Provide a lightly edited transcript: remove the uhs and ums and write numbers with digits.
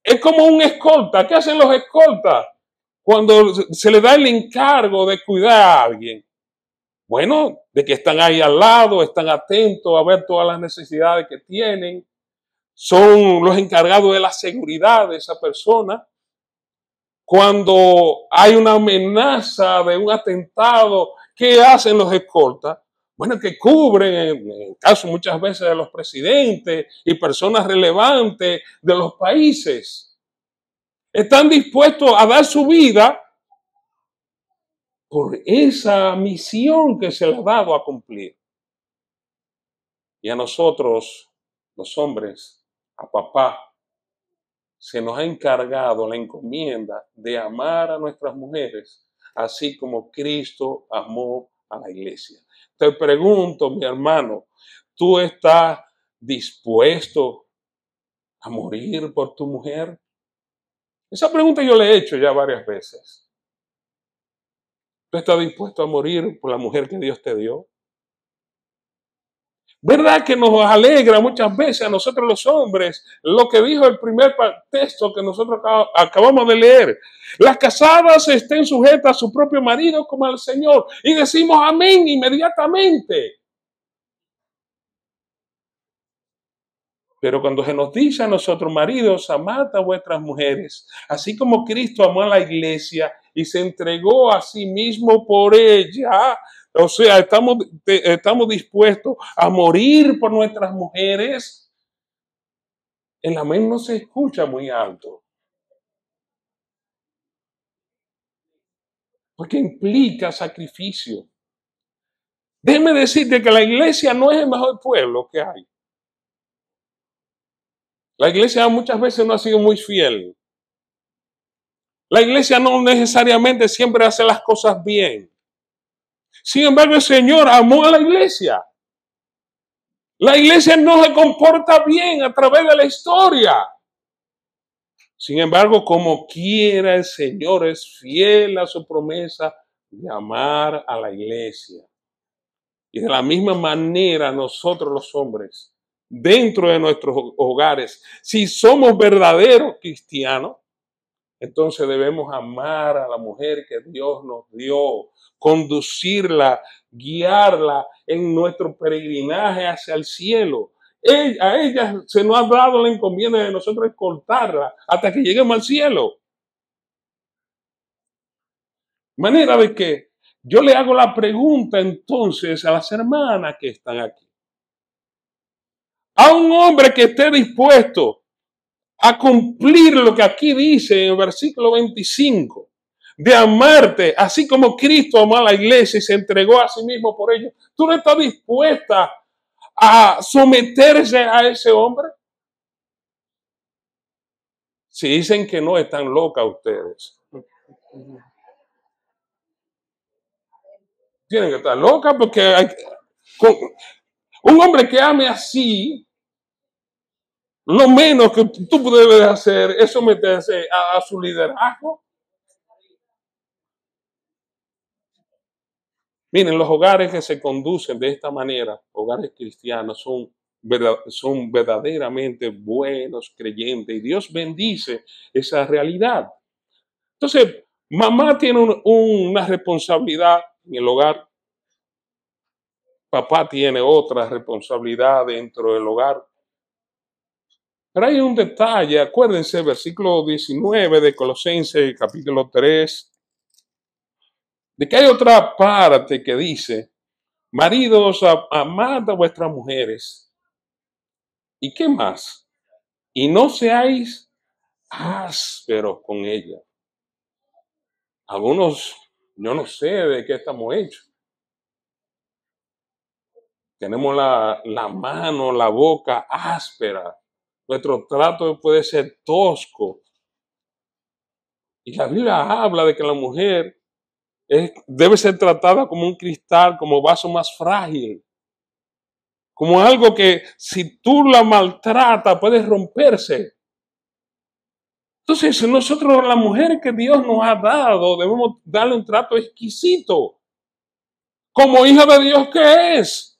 Es como un escolta. ¿Qué hacen los escoltas cuando se les da el encargo de cuidar a alguien? Bueno, de que están ahí al lado, están atentos a ver todas las necesidades que tienen. Son los encargados de la seguridad de esa persona. Cuando hay una amenaza de un atentado, ¿qué hacen los escoltas? Bueno, que cubren, en el caso muchas veces de los presidentes y personas relevantes de los países. Están dispuestos a dar su vida por esa misión que se les ha dado a cumplir. Y a nosotros, los hombres, a papá, se nos ha encargado la encomienda de amar a nuestras mujeres, así como Cristo amó a la iglesia. Te pregunto, mi hermano, ¿tú estás dispuesto a morir por tu mujer? Esa pregunta yo le he hecho ya varias veces. ¿Tú estás dispuesto a morir por la mujer que Dios te dio? ¿Verdad que nos alegra muchas veces a nosotros los hombres lo que dijo el primer texto que nosotros acabamos de leer? Las casadas estén sujetas a su propio marido como al Señor. Y decimos amén inmediatamente. Pero cuando se nos dice a nosotros, maridos, amad a vuestras mujeres, así como Cristo amó a la iglesia y se entregó a sí mismo por ella. O sea, estamos dispuestos a morir por nuestras mujeres. El amén no se escucha muy alto. Porque implica sacrificio. Déjeme decirte que la iglesia no es el mejor pueblo que hay. La iglesia muchas veces no ha sido muy fiel. La iglesia no necesariamente siempre hace las cosas bien. Sin embargo, el Señor amó a la iglesia. La iglesia no se comporta bien a través de la historia. Sin embargo, como quiera, el Señor es fiel a su promesa de amar a la iglesia. Y de la misma manera nosotros los hombres, dentro de nuestros hogares, si somos verdaderos cristianos, entonces debemos amar a la mujer que Dios nos dio, conducirla, guiarla en nuestro peregrinaje hacia el cielo. A ella se nos ha dado la encomienda de nosotros escoltarla hasta que lleguemos al cielo. De manera de que yo le hago la pregunta entonces a las hermanas que están aquí. A un hombre que esté dispuesto a cumplir lo que aquí dice en el versículo 25, de amarte, así como Cristo amó a la iglesia y se entregó a sí mismo por ella. ¿Tú no estás dispuesta a someterse a ese hombre? Si dicen que no, están locas ustedes. Tienen que estar locas porque un hombre que ame así, lo menos que tú debes hacer es someterse a su liderazgo. Miren, los hogares que se conducen de esta manera, hogares cristianos, son verdaderamente buenos creyentes y Dios bendice esa realidad. Entonces, mamá tiene una responsabilidad en el hogar, papá tiene otra responsabilidad dentro del hogar. Pero hay un detalle, acuérdense, versículo 19 de Colosenses, capítulo 3, de que hay otra parte que dice, maridos, amad a vuestras mujeres. ¿Y qué más? Y no seáis ásperos con ellas. Algunos, yo no sé de qué estamos hechos. Tenemos la mano, la boca áspera. Nuestro trato puede ser tosco. Y la Biblia habla de que la mujer debe ser tratada como un cristal, como vaso más frágil. Como algo que si tú la maltratas puede romperse. Entonces nosotros, la mujer que Dios nos ha dado, debemos darle un trato exquisito. Como hija de Dios que es.